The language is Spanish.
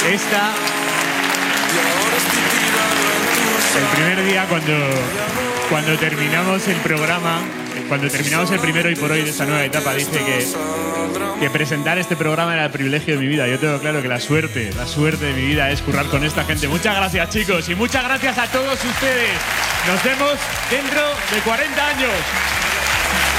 esta... El primer día cuando terminamos el programa, cuando terminamos el primero y por hoy de esta nueva etapa, dice que presentar este programa era el privilegio de mi vida. Yo tengo claro que la suerte de mi vida es currar con esta gente. Muchas gracias, chicos, y muchas gracias a todos ustedes. Nos vemos dentro de 40 años.